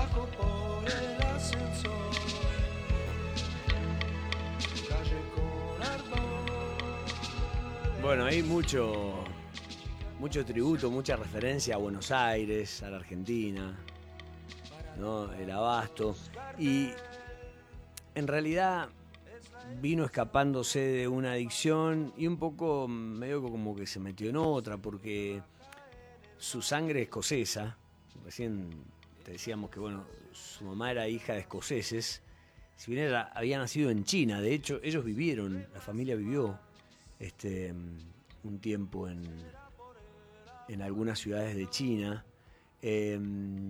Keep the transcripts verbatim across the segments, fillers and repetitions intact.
Bueno, hay mucho, mucho tributo, mucha referencia a Buenos Aires, a la Argentina, ¿no? El abasto. Y en realidad vino escapándose de una adicción y un poco medio como que se metió en otra, porque su sangre escocesa, recién te decíamos que bueno, su mamá era hija de escoceses, si bien ella había nacido en China, de hecho ellos vivieron, la familia vivió este un tiempo en, en algunas ciudades de China, eh,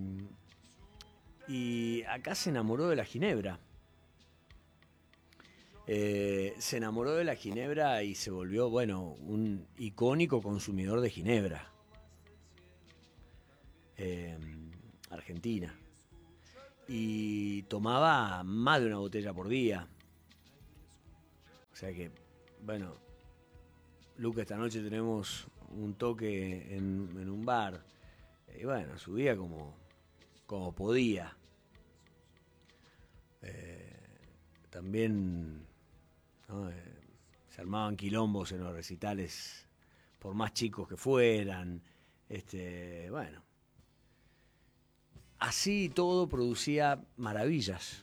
y acá se enamoró de la ginebra. Eh, se enamoró de la ginebra y se volvió, bueno, un icónico consumidor de ginebra. Eh, Argentina. Y tomaba más de una botella por día. O sea que, bueno, Luca, esta noche tenemos un toque en, en un bar. Y bueno, subía como, como podía. Eh, también, ¿no? Eh, se armaban quilombos en los recitales, por más chicos que fueran. Este, bueno. Así todo producía maravillas.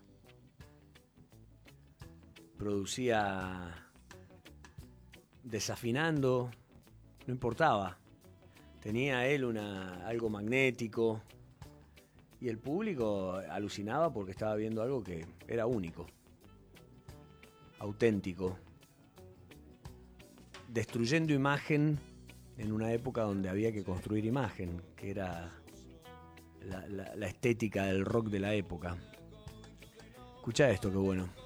Producía desafinando, no importaba. Tenía él una, algo magnético y el público alucinaba porque estaba viendo algo que era único, auténtico, destruyendo imagen en una época donde había que construir imagen, que era la, la, la estética del rock de la época. Escuchá esto, qué bueno.